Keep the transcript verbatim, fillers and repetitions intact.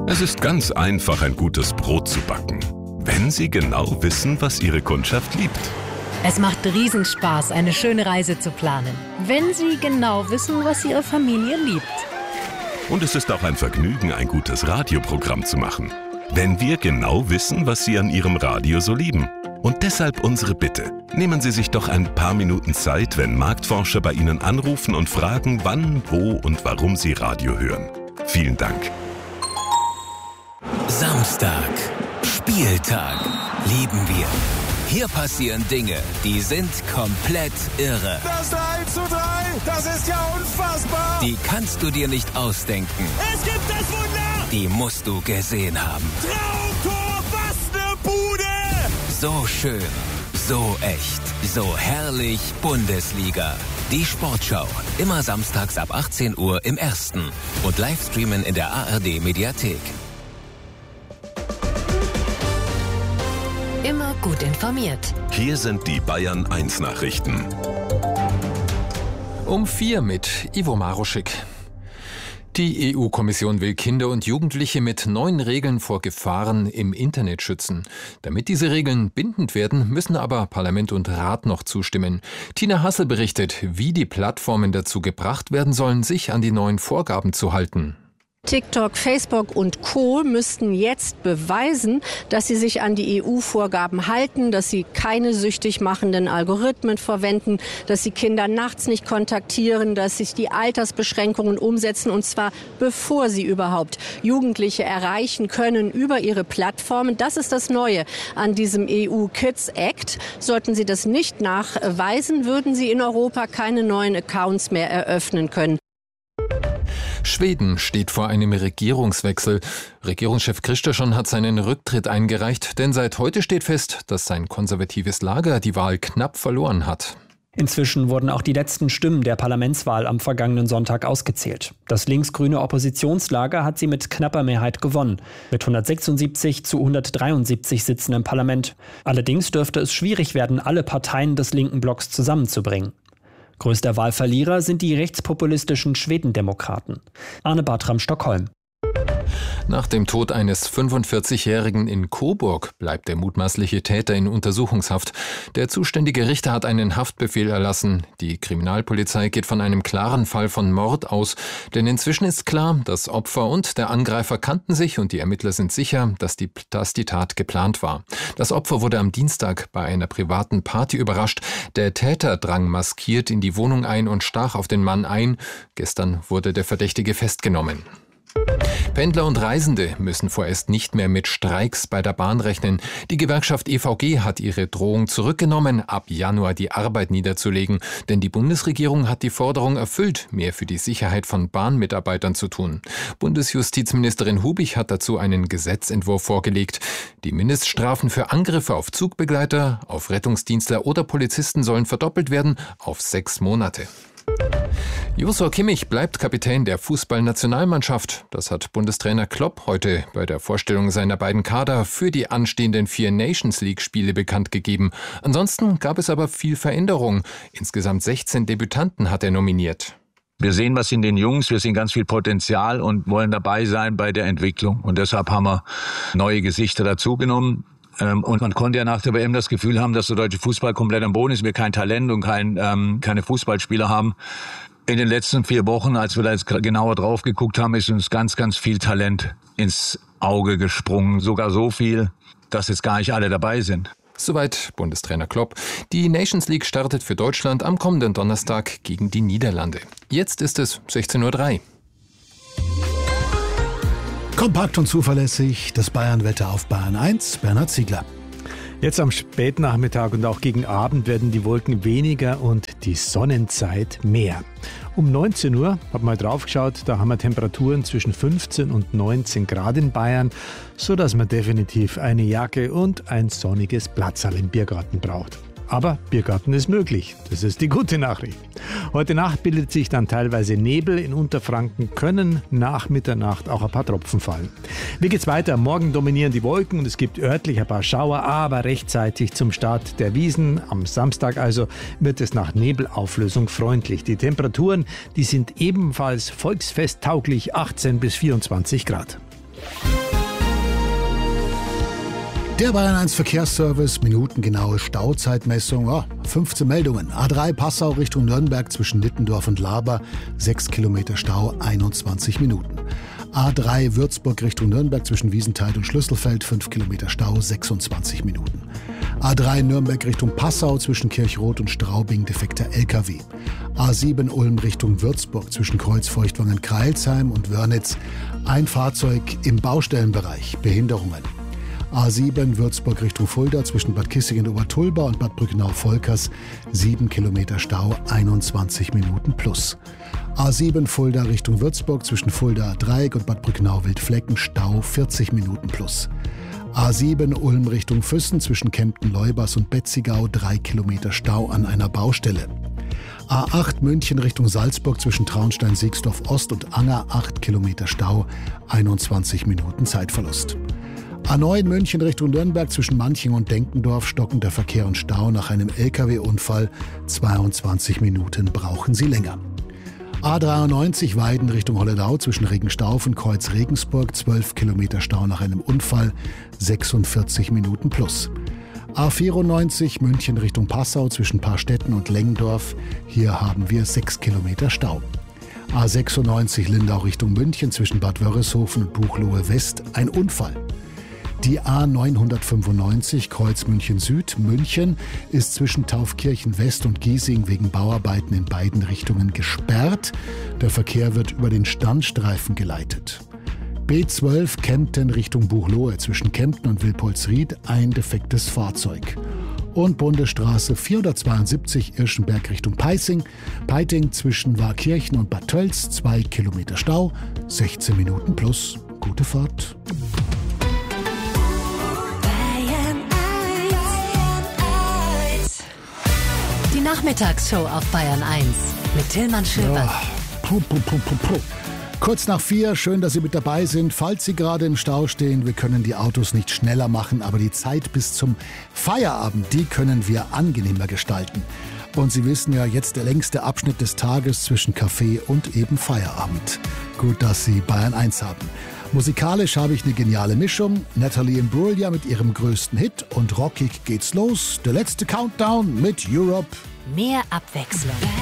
Es ist ganz einfach, ein gutes Brot zu backen, wenn Sie genau wissen, was Ihre Kundschaft liebt. Es macht Riesenspaß, eine schöne Reise zu planen, wenn Sie genau wissen, was Ihre Familie liebt. Und es ist auch ein Vergnügen, ein gutes Radioprogramm zu machen, wenn wir genau wissen, was Sie an Ihrem Radio so lieben. Und deshalb unsere Bitte. Nehmen Sie sich doch ein paar Minuten Zeit, wenn Marktforscher bei Ihnen anrufen und fragen, wann, wo und warum Sie Radio hören. Vielen Dank. Samstag. Spieltag. Lieben wir. Hier passieren Dinge, die sind komplett irre. Das drei zu drei, das ist ja unfassbar. Die kannst du dir nicht ausdenken. Es gibt das Wunder. Die musst du gesehen haben. Traumtor, was eine Bude. So schön, so echt, so herrlich Bundesliga. Die Sportschau, immer samstags ab achtzehn Uhr im Ersten und Livestreamen in der A R D-Mediathek. Immer gut informiert. Hier sind die Bayern eins Nachrichten. Um vier mit Ivo Maruschik. Die E U-Kommission will Kinder und Jugendliche mit neuen Regeln vor Gefahren im Internet schützen. Damit diese Regeln bindend werden, müssen aber Parlament und Rat noch zustimmen. Tina Hassel berichtet, wie die Plattformen dazu gebracht werden sollen, sich an die neuen Vorgaben zu halten. TikTok, Facebook und Co. müssten jetzt beweisen, dass sie sich an die E U-Vorgaben halten, dass sie keine süchtig machenden Algorithmen verwenden, dass sie Kinder nachts nicht kontaktieren, dass sich die Altersbeschränkungen umsetzen, und zwar bevor sie überhaupt Jugendliche erreichen können über ihre Plattformen. Das ist das Neue an diesem E U Kids Act. Sollten sie das nicht nachweisen, würden sie in Europa keine neuen Accounts mehr eröffnen können. Schweden steht vor einem Regierungswechsel. Regierungschef Kristersson hat seinen Rücktritt eingereicht, denn seit heute steht fest, dass sein konservatives Lager die Wahl knapp verloren hat. Inzwischen wurden auch die letzten Stimmen der Parlamentswahl am vergangenen Sonntag ausgezählt. Das linksgrüne Oppositionslager hat sie mit knapper Mehrheit gewonnen, mit hundertsechsundsiebzig zu hundertdreiundsiebzig Sitzen im Parlament. Allerdings dürfte es schwierig werden, alle Parteien des linken Blocks zusammenzubringen. Größter Wahlverlierer sind die rechtspopulistischen Schwedendemokraten. Arne Bartram, Stockholm. Nach dem Tod eines fünfundvierzigjährigen in Coburg bleibt der mutmaßliche Täter in Untersuchungshaft. Der zuständige Richter hat einen Haftbefehl erlassen. Die Kriminalpolizei geht von einem klaren Fall von Mord aus. Denn inzwischen ist klar, das Opfer und der Angreifer kannten sich und die Ermittler sind sicher, dass die, dass die Tat geplant war. Das Opfer wurde am Dienstag bei einer privaten Party überrascht. Der Täter drang maskiert in die Wohnung ein und stach auf den Mann ein. Gestern wurde der Verdächtige festgenommen. Pendler und Reisende müssen vorerst nicht mehr mit Streiks bei der Bahn rechnen. Die Gewerkschaft E V G hat ihre Drohung zurückgenommen, ab Januar die Arbeit niederzulegen. Denn die Bundesregierung hat die Forderung erfüllt, mehr für die Sicherheit von Bahnmitarbeitern zu tun. Bundesjustizministerin Hubich hat dazu einen Gesetzentwurf vorgelegt. Die Mindeststrafen für Angriffe auf Zugbegleiter, auf Rettungsdienstler oder Polizisten sollen verdoppelt werden auf sechs Monate. Joshua Kimmich bleibt Kapitän der Fußballnationalmannschaft. Das hat Bundestrainer Klopp heute bei der Vorstellung seiner beiden Kader für die anstehenden vier Nations-League-Spiele bekannt gegeben. Ansonsten gab es aber viel Veränderung. Insgesamt sechzehn Debütanten hat er nominiert. Wir sehen was in den Jungs, wir sehen ganz viel Potenzial und wollen dabei sein bei der Entwicklung. Und deshalb haben wir neue Gesichter dazugenommen. Und man konnte ja nach der W M das Gefühl haben, dass der deutsche Fußball komplett am Boden ist, wir kein Talent und kein, ähm, keine Fußballspieler haben. In den letzten vier Wochen, als wir da jetzt genauer drauf geguckt haben, ist uns ganz, ganz viel Talent ins Auge gesprungen. Sogar so viel, dass jetzt gar nicht alle dabei sind. Soweit Bundestrainer Klopp. Die Nations League startet für Deutschland am kommenden Donnerstag gegen die Niederlande. Jetzt ist es sechzehn Uhr drei. Kompakt und zuverlässig, das Bayern-Wetter auf Bayern eins, Bernhard Ziegler. Jetzt am Spätnachmittag und auch gegen Abend werden die Wolken weniger und die Sonnenzeit mehr. Um neunzehn Uhr, hab mal drauf geschaut, da haben wir Temperaturen zwischen fünfzehn und neunzehn Grad in Bayern, sodass man definitiv eine Jacke und ein sonniges Platzerl im Biergarten braucht. Aber Biergarten ist möglich. Das ist die gute Nachricht. Heute Nacht bildet sich dann teilweise Nebel. In Unterfranken können nach Mitternacht auch ein paar Tropfen fallen. Wie geht's weiter? Morgen dominieren die Wolken und es gibt örtlich ein paar Schauer, aber rechtzeitig zum Start der Wiesn. Am Samstag also wird es nach Nebelauflösung freundlich. Die Temperaturen, die sind ebenfalls volksfesttauglich, achtzehn bis vierundzwanzig Grad. Der Bayern eins Verkehrsservice, minutengenaue Stauzeitmessung, oh, fünfzehn Meldungen. A drei Passau Richtung Nürnberg zwischen Nittendorf und Laber, sechs Kilometer Stau, einundzwanzig Minuten. A drei Würzburg Richtung Nürnberg zwischen Wiesenthal und Schlüsselfeld, fünf Kilometer Stau, sechsundzwanzig Minuten. A drei Nürnberg Richtung Passau zwischen Kirchroth und Straubing, defekter L K W. A sieben Ulm Richtung Würzburg zwischen Kreuz-Feuchtwangen-Kreilsheim und Wörnitz, ein Fahrzeug im Baustellenbereich, Behinderungen. A sieben Würzburg Richtung Fulda zwischen Bad Kissingen-Obertulba und Bad Brückenau-Volkers, sieben Kilometer Stau, einundzwanzig Minuten plus. A sieben Fulda Richtung Würzburg zwischen Fulda-Dreieck und Bad Brückenau-Wildflecken, Stau, vierzig Minuten plus. A sieben Ulm Richtung Füssen zwischen Kempten-Leubers und Betzigau, drei Kilometer Stau an einer Baustelle. A acht München Richtung Salzburg zwischen Traunstein-Siegsdorf-Ost und Anger, acht Kilometer Stau, einundzwanzig Minuten Zeitverlust. A neun München Richtung Nürnberg zwischen Manching und Denkendorf, stockender Verkehr und Stau nach einem L K W-Unfall, zweiundzwanzig Minuten brauchen Sie länger. A dreiundneunzig Weiden Richtung Holledau zwischen Regenstauf und Kreuz Regensburg, zwölf Kilometer Stau nach einem Unfall, sechsundvierzig Minuten plus. A vierundneunzig München Richtung Passau zwischen Paarstetten und Lengendorf, hier haben wir sechs Kilometer Stau. A sechsundneunzig Lindau Richtung München zwischen Bad Wörishofen und Buchloe West, ein Unfall. Die A neunhundertfünfundneunzig Kreuz München Süd, München, ist zwischen Taufkirchen West und Giesing wegen Bauarbeiten in beiden Richtungen gesperrt. Der Verkehr wird über den Standstreifen geleitet. B zwölf Kempten Richtung Buchloe zwischen Kempten und Wilpolsried, ein defektes Fahrzeug. Und Bundesstraße vierhundertzweiundsiebzig Irschenberg Richtung Peising, Peiting zwischen Warkirchen und Bad Tölz, zwei Kilometer Stau, sechzehn Minuten plus. Gute Fahrt. Die Nachmittagsshow auf Bayern eins mit Tillmann Schöber. Ja. Puh, puh, puh, puh, puh. Kurz nach vier, schön, dass Sie mit dabei sind. Falls Sie gerade im Stau stehen, wir können die Autos nicht schneller machen, aber die Zeit bis zum Feierabend, die können wir angenehmer gestalten. Und Sie wissen ja, jetzt der längste Abschnitt des Tages zwischen Kaffee und eben Feierabend. Gut, dass Sie Bayern eins haben. Musikalisch habe ich eine geniale Mischung. Natalie Imbruglia mit ihrem größten Hit und rockig geht's los. Der letzte Countdown mit Europe. Mehr Abwechslung.